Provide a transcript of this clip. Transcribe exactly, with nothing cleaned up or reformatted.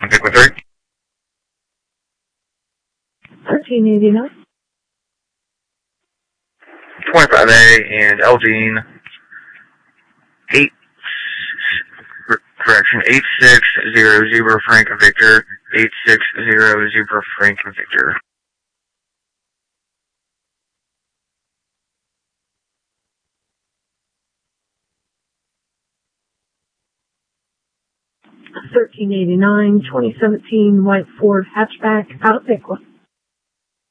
Okay, with three. thirteen eighty-nine. twenty-five A and Eldine. Eight. Correction. Eight six zero zero Frank Victor. Eight six zero zero Frank Victor. thirteen eighty-nine, twenty seventeen White Ford hatchback out of Piqua.